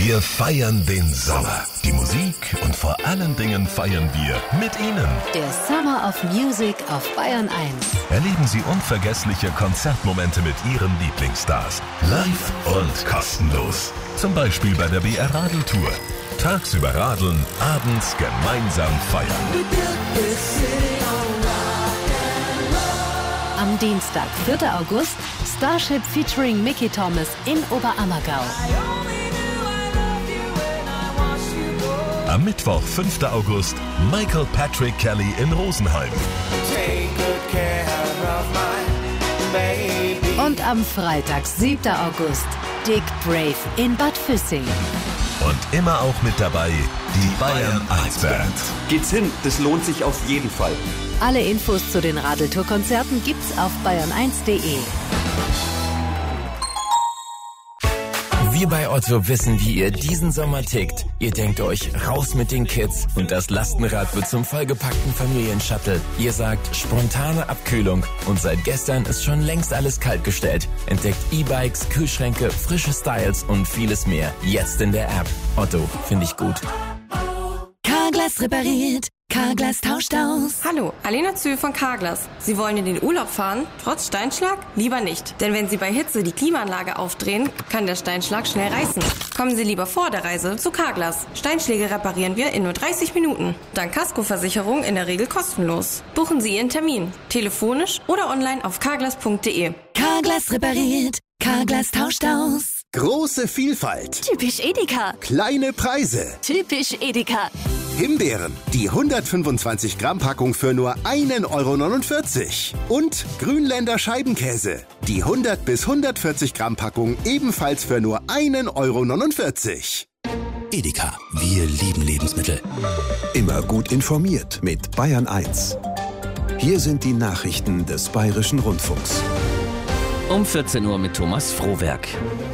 Wir feiern den Sommer, die Musik und vor allen Dingen feiern wir mit Ihnen. Der Summer of Music auf Bayern 1. Erleben Sie unvergessliche Konzertmomente mit Ihren Lieblingsstars. Live und kostenlos. Zum Beispiel bei der BR Radeltour. Tagsüber radeln, abends gemeinsam feiern. Am Dienstag, 4. August, Starship featuring Mickey Thomas in Oberammergau. Am Mittwoch, 5. August, Michael Patrick Kelly in Rosenheim. Und am Freitag, 7. August, Dick Brave in Bad Füssing. Und immer auch mit dabei die Bayern 1 Band. Geht's hin, das lohnt sich auf jeden Fall. Alle Infos zu den Radeltour-Konzerten gibt's auf bayern1.de. Wir bei Otto wissen, wie ihr diesen Sommer tickt. Ihr denkt euch, raus mit den Kids und das Lastenrad wird zum vollgepackten Familienshuttle. Ihr sagt, spontane Abkühlung und seit gestern ist schon längst alles kaltgestellt. Entdeckt E-Bikes, Kühlschränke, frische Styles und vieles mehr. Jetzt in der App. Otto, finde ich gut. Carglass repariert. Carglass tauscht aus. Hallo, Alena Zühl von Carglass. Sie wollen in den Urlaub fahren? Trotz Steinschlag? Lieber nicht. Denn wenn Sie bei Hitze die Klimaanlage aufdrehen, kann der Steinschlag schnell reißen. Kommen Sie lieber vor der Reise zu Carglass. Steinschläge reparieren wir in nur 30 Minuten. Dank Kaskoversicherung in der Regel kostenlos. Buchen Sie Ihren Termin. Telefonisch oder online auf carglass.de. Carglass repariert. Carglass tauscht aus. Große Vielfalt. Typisch Edeka. Kleine Preise. Typisch Edeka. Himbeeren, die 125 Gramm Packung für nur 1,49 €. Und Grünländer Scheibenkäse, die 100 bis 140 Gramm Packung ebenfalls für nur 1,49 €. Edeka, wir lieben Lebensmittel. Immer gut informiert mit Bayern 1. Hier sind die Nachrichten des Bayerischen Rundfunks. Um 14 Uhr mit Thomas Frohwerk.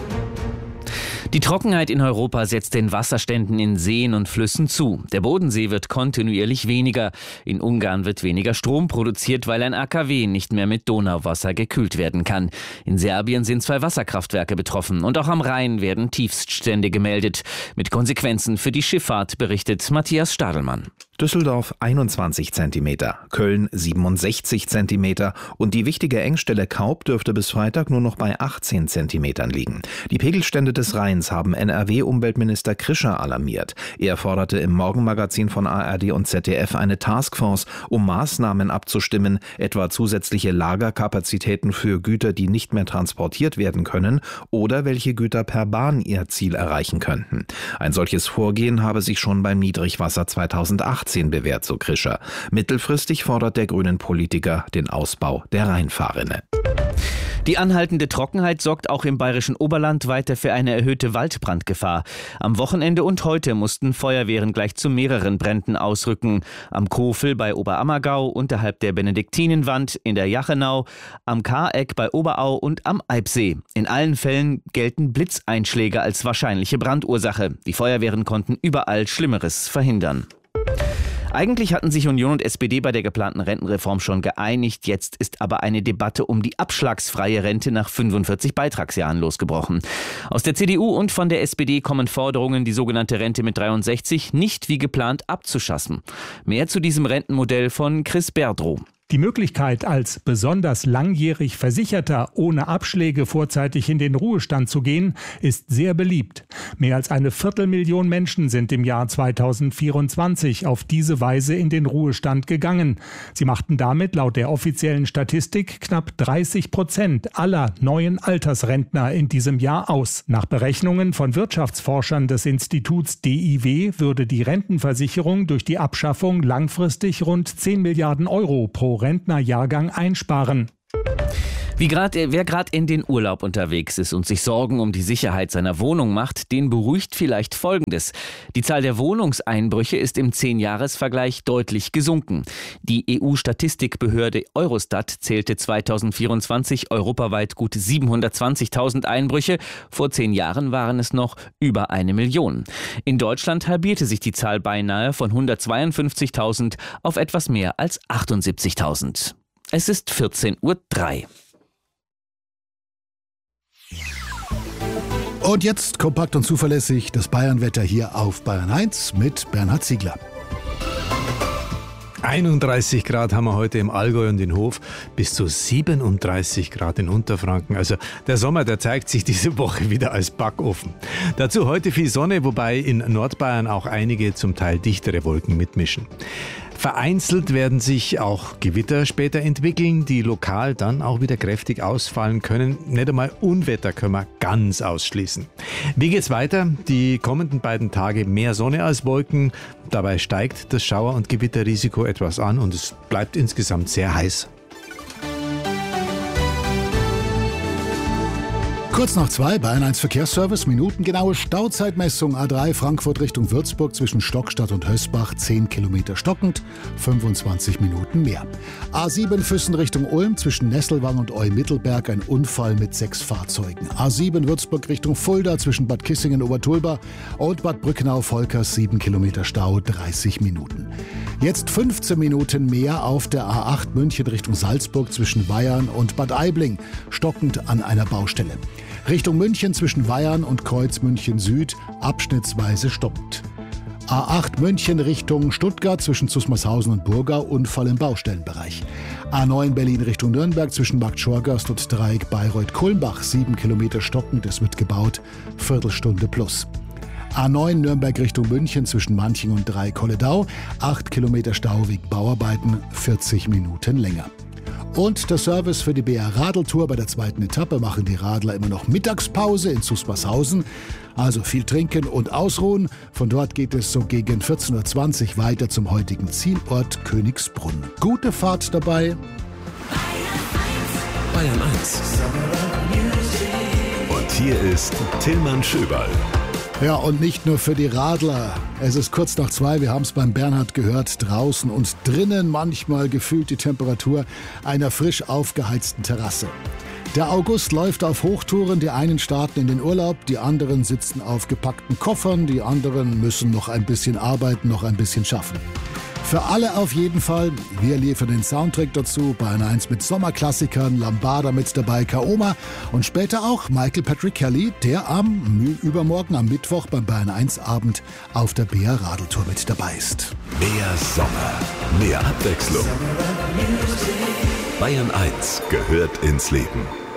Die Trockenheit in Europa setzt den Wasserständen in Seen und Flüssen zu. Der Bodensee wird kontinuierlich weniger. In Ungarn wird weniger Strom produziert, weil ein AKW nicht mehr mit Donauwasser gekühlt werden kann. In Serbien sind 2 Wasserkraftwerke betroffen. Und auch am Rhein werden Tiefststände gemeldet. Mit Konsequenzen für die Schifffahrt, berichtet Matthias Stadelmann. Düsseldorf 21 cm, Köln 67 cm und die wichtige Engstelle Kaub dürfte bis Freitag nur noch bei 18 cm liegen. Die Pegelstände des Rheins haben NRW-Umweltminister Krischer alarmiert. Er forderte im Morgenmagazin von ARD und ZDF eine Taskforce, um Maßnahmen abzustimmen, etwa zusätzliche Lagerkapazitäten für Güter, die nicht mehr transportiert werden können oder welche Güter per Bahn ihr Ziel erreichen könnten. Ein solches Vorgehen habe sich schon beim Niedrigwasser 2018 bewährt, so Krischer. Mittelfristig fordert der grünen Politiker den Ausbau der Rheinfahrrinne. Die anhaltende Trockenheit sorgt auch im bayerischen Oberland weiter für eine erhöhte Waldbrandgefahr. Am Wochenende und heute mussten Feuerwehren gleich zu mehreren Bränden ausrücken. Am Kofel bei Oberammergau, unterhalb der Benediktinenwand, in der Jachenau, am Kareck bei Oberau und am Eibsee. In allen Fällen gelten Blitzeinschläge als wahrscheinliche Brandursache. Die Feuerwehren konnten überall Schlimmeres verhindern. Eigentlich hatten sich Union und SPD bei der geplanten Rentenreform schon geeinigt. Jetzt ist aber eine Debatte um die abschlagsfreie Rente nach 45 Beitragsjahren losgebrochen. Aus der CDU und von der SPD kommen Forderungen, die sogenannte Rente mit 63 nicht wie geplant abzuschaffen. Mehr zu diesem Rentenmodell von Chris Berdrow. Die Möglichkeit, als besonders langjährig Versicherter ohne Abschläge vorzeitig in den Ruhestand zu gehen, ist sehr beliebt. Mehr als 250.000 Menschen sind im Jahr 2024 auf diese Weise in den Ruhestand gegangen. Sie machten damit laut der offiziellen Statistik knapp 30% aller neuen Altersrentner in diesem Jahr aus. Nach Berechnungen von Wirtschaftsforschern des Instituts DIW würde die Rentenversicherung durch die Abschaffung langfristig rund 10 Milliarden Euro pro Rentnerjahrgang einsparen. Wer gerade in den Urlaub unterwegs ist und sich Sorgen um die Sicherheit seiner Wohnung macht, den beruhigt vielleicht Folgendes. Die Zahl der Wohnungseinbrüche ist im 10-Jahres-Vergleich deutlich gesunken. Die EU-Statistikbehörde Eurostat zählte 2024 europaweit gut 720.000 Einbrüche. Vor 10 Jahren waren es noch über 1 Million. In Deutschland halbierte sich die Zahl beinahe von 152.000 auf etwas mehr als 78.000. Es ist 14:03 Uhr. Und jetzt kompakt und zuverlässig das Bayernwetter hier auf Bayern 1 mit Bernhard Ziegler. 31 Grad haben wir heute im Allgäu und in Hof, bis zu 37 Grad in Unterfranken. Also der Sommer, der zeigt sich diese Woche wieder als Backofen. Dazu heute viel Sonne, wobei in Nordbayern auch einige zum Teil dichtere Wolken mitmischen. Vereinzelt werden sich auch Gewitter später entwickeln, die lokal dann auch wieder kräftig ausfallen können. Nicht einmal Unwetter können wir ganz ausschließen. Wie geht's weiter? Die kommenden beiden Tage mehr Sonne als Wolken. Dabei steigt das Schauer- und Gewitterrisiko etwas an und es bleibt insgesamt sehr heiß. Kurz nach 2, Bayern 1 Verkehrsservice, minutengenaue Stauzeitmessung A3 Frankfurt Richtung Würzburg zwischen Stockstadt und Hösbach, 10 Kilometer stockend, 25 Minuten mehr. A7 Füssen Richtung Ulm zwischen Nesselwang und Eu-Mittelberg, ein Unfall mit 6 Fahrzeugen. A7 Würzburg Richtung Fulda zwischen Bad Kissingen, Obertulba und Bad Brückenau-Volkers, 7 Kilometer Stau, 30 Minuten. Jetzt 15 Minuten mehr auf der A8 München Richtung Salzburg zwischen Weyarn und Bad Aibling, stockend an einer Baustelle. Richtung München zwischen Weyarn und Kreuz München Süd, abschnittsweise stoppend. A8 München Richtung Stuttgart zwischen Zusmarshausen und Burgau, Unfall im Baustellenbereich. A9 Berlin Richtung Nürnberg zwischen Markt Schorgast und Dreieck Bayreuth-Kulmbach, 7 Kilometer stockend, es wird gebaut, Viertelstunde plus. A9 Nürnberg Richtung München zwischen Manching und Dreieck-Holledau, 8 Kilometer Stau wegen Bauarbeiten, 40 Minuten länger. Und der Service für die BR Radeltour bei der zweiten Etappe machen die Radler immer noch Mittagspause in Zusmarshausen. Also viel trinken und ausruhen. Von dort geht es so gegen 14.20 Uhr weiter zum heutigen Zielort Königsbrunn. Gute Fahrt dabei. Bayern 1. Und hier ist Tillmann Schöberl. Ja, und nicht nur für die Radler. Es ist kurz nach 2, wir haben es beim Bernhard gehört, draußen und drinnen manchmal gefühlt die Temperatur einer frisch aufgeheizten Terrasse. Der August läuft auf Hochtouren, die einen starten in den Urlaub, die anderen sitzen auf gepackten Koffern, die anderen müssen noch ein bisschen arbeiten, noch ein bisschen schaffen. Für alle auf jeden Fall. Wir liefern den Soundtrack dazu. Bayern 1 mit Sommerklassikern, Lambada mit dabei, Kaoma und später auch Michael Patrick Kelly, der übermorgen am Mittwoch beim Bayern 1 Abend auf der BR Radeltour mit dabei ist. Mehr Sommer, mehr Abwechslung. Bayern 1 gehört ins Leben.